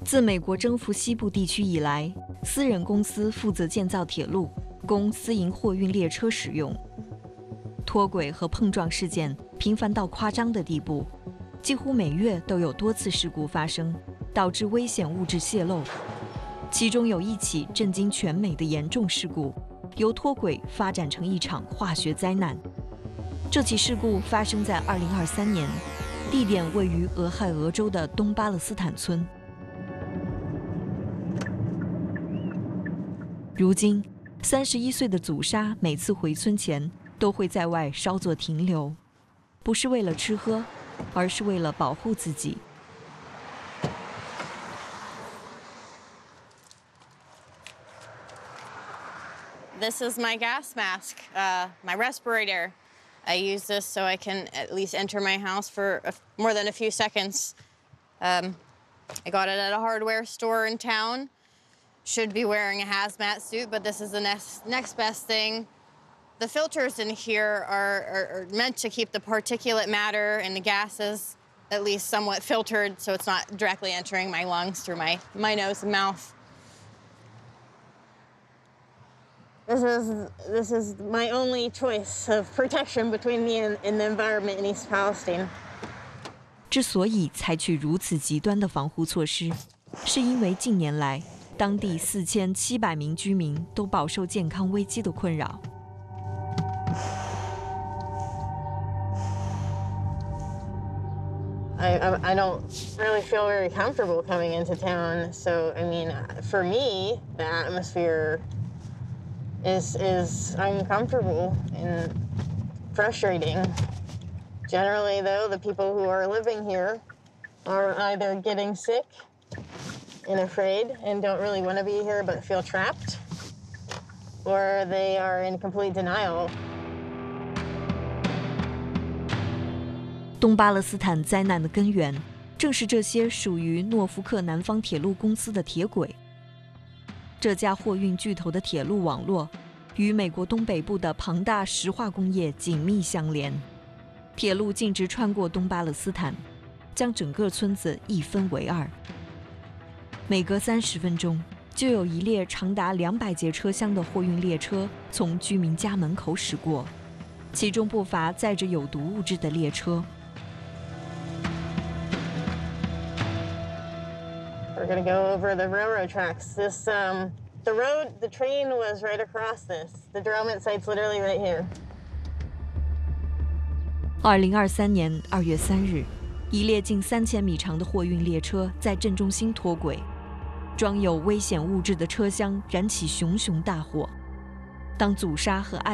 自美国征服西部地区以来，私人公司负责建造铁路，供私营货运列车使用。脱轨和碰撞事件频繁到夸张的地步，几乎每月都有多次事故发生，导致危险物质泄漏。其中有一起震惊全美的严重事故，由脱轨发展成一场化学灾难。这起事故发生在2023年，地点位于俄亥俄州的东巴勒斯坦村。如今，31岁的祖莎每次回村前都会在外稍作停留，不是为了吃喝，而是为了保护自己。 This is my gas mask, my respirator. I use this so I can at least enter my house for more than a few seconds. I got it at a hardware store in town. Should be wearing a hazmat suit, but this is the next best thing. The filters in here are meant to keep the particulate matter and the gases at least somewhat filtered so it's not directly entering my lungs through my nose and mouth. This is my only choice of protection between me and the environment in East Palestine. 之所以采取如此极端的防护措施，是因为近年来当地4700名居民都饱受健康危机的困扰。 I don't really feel very comfortable coming into town. So, I mean, for me, the atmosphere is uncomfortable and frustrating. Generally, though, the people who are living here are either getting sick and afraid and don't really want to be here but feel trapped, or they are in complete denial. 东巴勒斯坦灾难的根源，正是这些属于诺福克南方铁路公司的铁轨。这家货运巨头的铁路网络与美国东北部的庞大石化工业紧密相连，铁路径直穿过东巴勒斯坦，将整个村子一分为二。每隔30分钟，就有一列长达200节车厢的货运列车从居民家门口驶过，其中不乏载着有毒物质的列车。 We're going to go over the railroad tracks. The train was right across this. The derailment site's literally right here. 2023年2月3日，一列近3000米长的货运列车在镇中心脱轨，装有危险物质的车厢燃起熊熊大火。当祖莎和